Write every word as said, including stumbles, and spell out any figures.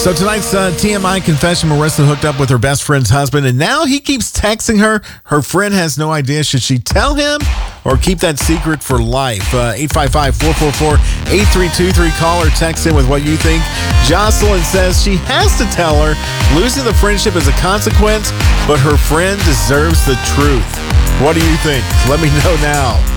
So tonight's uh, T M I confession, Marissa hooked up with her best friend's husband, and now he keeps texting her. Her friend has no idea. Should she tell him or keep that secret for life? Uh, eight five five, four four four, eight three two three. Call or text in with what you think. Jocelyn says she has to tell her. Losing the friendship is a consequence, but her friend deserves the truth. What do you think? Let me know now.